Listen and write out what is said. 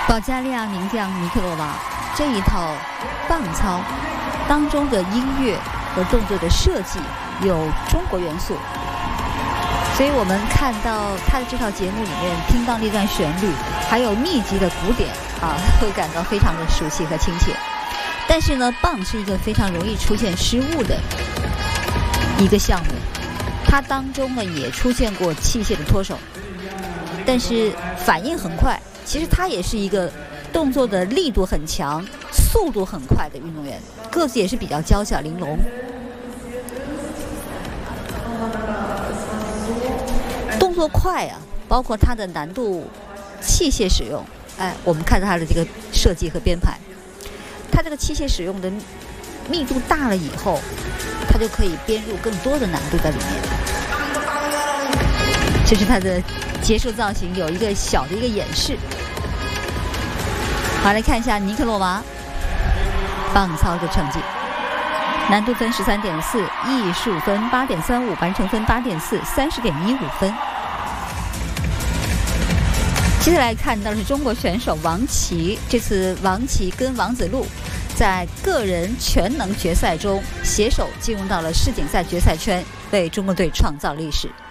保加利亚名将尼克洛娃这一套棒操当中的音乐和动作的设计有中国元素，所以我们看到他的这套节目里面听到那段旋律，还有密集的鼓点会感到非常的熟悉和亲切。但是呢，棒是一个非常容易出现失误的一个项目，它当中呢也出现过器械的脱手，但是反应很快。其实他也是一个动作的力度很强、速度很快的运动员，个子也是比较娇小玲珑。动作快包括他的难度、器械使用，我们看到他的这个设计和编排，他这个器械使用的密度大了以后，他就可以编入更多的难度在里面。这是他的结束造型，有一个小的一个演示。好，来看一下尼克洛娃棒操的成绩，难度分13.4，艺术分8.35，完成分8.4， 30.15分。接下来看到的是中国选手王琦，这次王琦跟王子路在个人全能决赛中携手进入到了世锦赛决赛圈，为中国队创造历史。